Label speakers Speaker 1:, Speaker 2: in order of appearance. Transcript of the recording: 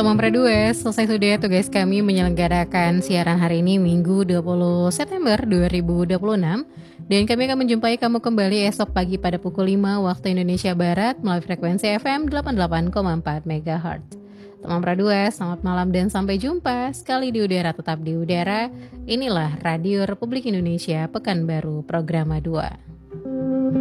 Speaker 1: Teman Pradues, selesai sudah tugas kami menyelenggarakan siaran hari ini Minggu 20 September 2026 dan kami akan menjumpai kamu kembali esok pagi pada pukul 5 waktu Indonesia Barat melalui frekuensi FM 88,4 MHz. Teman Pradues, selamat malam dan sampai jumpa sekali di udara tetap di udara. Inilah Radio Republik Indonesia Pekanbaru Programa 2.